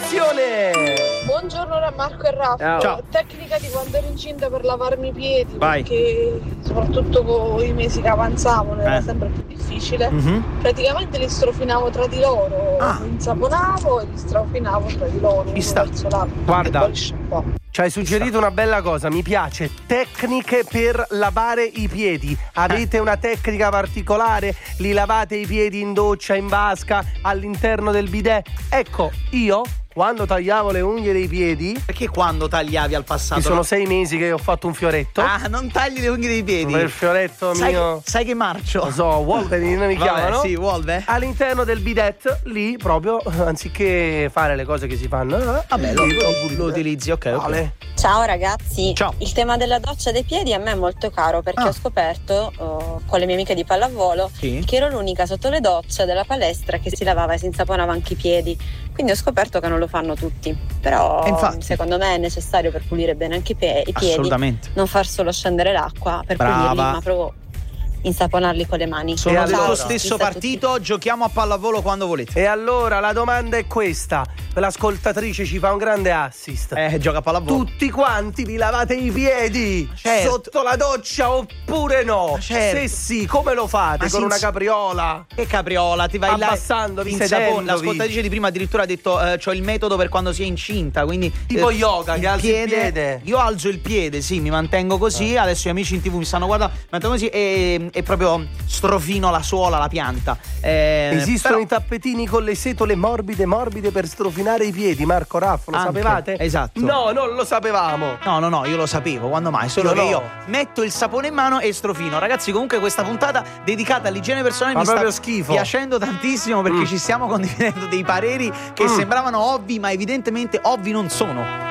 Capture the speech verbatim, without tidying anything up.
Attenzione! Buongiorno da Marco e Raffa. Ciao. Tecnica di quando ero incinta per lavarmi i piedi. Vai. Perché soprattutto con i mesi che avanzavano era Eh. sempre più difficile. Mhm. Praticamente li strofinavo tra di loro. Ah. Mi insaponavo e li strofinavo tra di loro. Ci uno sta. verso l'altro. Guarda. E poi li sciacquavo. Ci hai suggerito una bella cosa, mi piace. Tecniche per lavare i piedi. Avete una tecnica particolare? Li lavate i piedi in doccia, in vasca, all'interno del bidet? Ecco, io quando tagliavo le unghie dei piedi, Perché quando tagliavi al passato? ci sono sei mesi che ho fatto un fioretto. Ah, non tagli le unghie dei piedi. Per il fioretto sai, mio, che, sai che marcio? lo so, Wolverine mi Vabbè, chiamano. sì, Wolve. All'interno del bidet, lì proprio, anziché fare le cose che si fanno, eh, Vabbè, lo, lì, lo- pulite. lo utilizzi, ok, ok. Vale. Ciao ragazzi, Ciao. il tema della doccia dei piedi a me è molto caro perché Ah. ho scoperto oh, con le mie amiche di pallavolo Sì. che ero l'unica sotto le docce della palestra che si lavava e si insaponava anche i piedi, quindi ho scoperto che non lo fanno tutti, però E infatti. secondo me è necessario per pulire bene anche i, pe- i piedi Assolutamente. non far solo scendere l'acqua per Brava. pulirli, ma proprio insaponarli con le mani. Sono E dello allora? stesso Vista tutti. partito, giochiamo a pallavolo quando volete. E allora la domanda è questa: l'ascoltatrice ci fa un grande assist. Eh, gioca a pallavolo. Tutti quanti vi lavate i piedi Certo. sotto la doccia oppure no? Certo. Se sì, come lo fate? Ma Con si una ins- capriola? Che capriola, ti vai là. Abbassandovi, ti insaponi. sedendovi. L'ascoltatrice di prima addirittura ha detto: eh, c'ho il metodo per quando si è incinta. Quindi Tipo eh, yoga, che alzi il piede. Io alzo il piede, sì, mi mantengo così. Adesso gli amici in tv mi stanno guardando, mi mantengo così e, e proprio strofino la suola, la pianta. Eh, Esistono però- i tappetini con le setole morbide morbide per strofinare i piedi, Marco Raffo, lo Anche, sapevate? esatto. No, non lo sapevamo. No, no, no, io lo sapevo, quando mai? Solo Io che no. io metto il sapone in mano e strofino. Ragazzi, comunque questa puntata dedicata all'igiene personale Fa mi sta proprio schifo. piacendo tantissimo perché Mm. ci stiamo condividendo dei pareri che Mm. sembravano ovvi, ma evidentemente ovvi non sono.